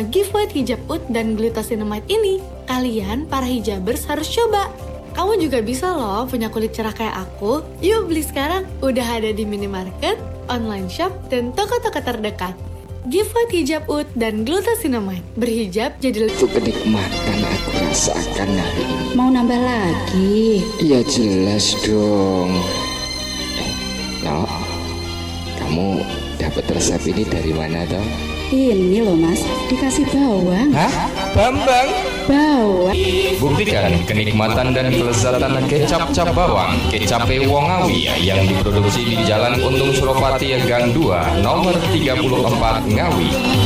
Bersama Gift White Hijab Oud dan Glucosinamide ini, kalian para hijabers harus coba. Kamu juga bisa loh punya kulit cerah kayak aku. Yuk beli sekarang, udah ada di minimarket, online shop, dan toko-toko terdekat. Gift White Hijab Oud dan Glucosinamide. Berhijab jadi Itu kenikmatan aku rasakan hari ini. Mau nambah lagi? Ya jelas dong. No, kamu dapat resep ini dari mana toh? Ini loh mas, dikasih bawang. Hah? Bambang? Bawang. Buktikan kenikmatan dan kelezatan kecap cap bawang Kecap Wongawi yang diproduksi di Jalan Untung Suropati Gang 2 nomor 34 Ngawi.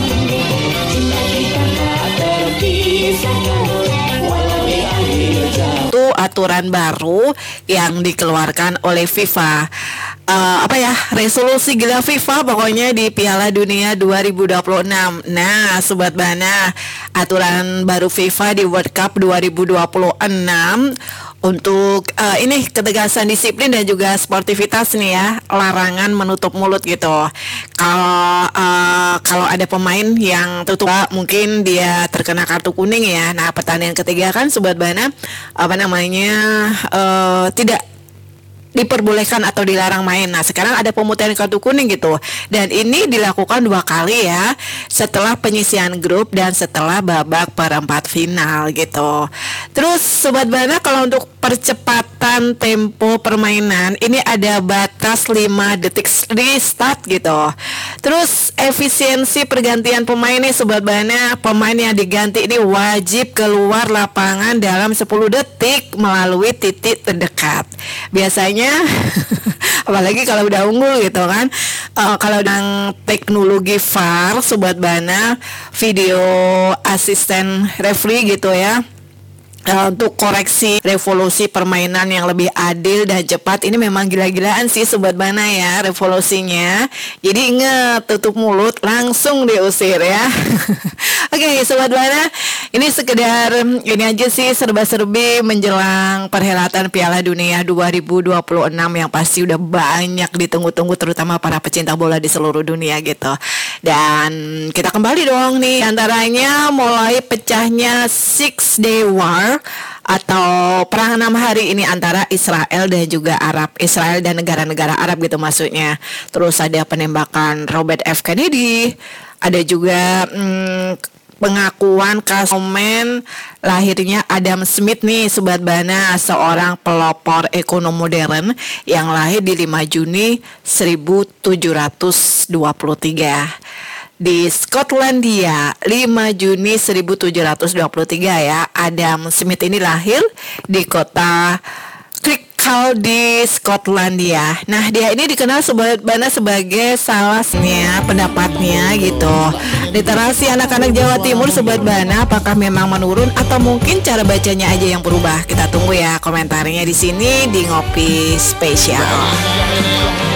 Itu aturan baru yang dikeluarkan oleh FIFA. Resolusi gila FIFA pokoknya di Piala Dunia 2026. Nah, Sobat Bana, aturan baru FIFA di World Cup 2026 untuk ini ketegasan disiplin dan juga sportivitas nih ya, larangan menutup mulut gitu. Kalau ada pemain yang tutup, mungkin dia terkena kartu kuning ya. Nah, pertandingan ketiga kan Sobat Bana tidak diperbolehkan atau dilarang main. Nah, sekarang ada pemutihan kartu kuning gitu. Dan ini dilakukan 2 kali ya, setelah penyisian grup dan setelah babak perempat final gitu. Terus Sobat Bana, kalau untuk percepatan tempo permainan, ini ada batas 5 detik restart gitu. Terus efisiensi pergantian pemain nih Sobat Bana, pemain yang diganti ini wajib keluar lapangan dalam 10 detik melalui titik terdekat. Biasanya apalagi kalau udah unggul gitu kan, kalau dengan teknologi VAR Sobat Bana, video asisten referee gitu ya, untuk koreksi revolusi permainan yang lebih adil dan cepat. Ini memang gila-gilaan sih Sobat Bana ya revolusinya. Jadi ingat, tutup mulut langsung diusir ya. Oke, Sobat Bana, ini sekedar ini aja sih serba-serbi menjelang perhelatan Piala Dunia 2026 yang pasti udah banyak ditunggu-tunggu terutama para pecinta bola di seluruh dunia gitu. Dan kita kembali dong nih, antaranya mulai pecahnya Six Day War atau perang 6 hari ini antara Israel dan juga Israel dan negara-negara Arab gitu maksudnya. Terus ada penembakan Robert F. Kennedy, ada juga pengakuan kasus lahirnya Adam Smith nih Sobat Bana, seorang pelopor ekonomi modern yang lahir di 5 Juni 1723 di Skotlandia. 5 Juni 1723 ya, Adam Smith ini lahir di kota Kirkcaldy di Skotlandia. Nah, dia ini dikenal Sobat Bana sebagai salah satunya pendapatnya gitu. Literasi anak-anak Jawa Timur Sobat Bana, apakah memang menurun atau mungkin cara bacanya aja yang berubah? Kita tunggu ya komentarnya di sini di Ngopi Spesial.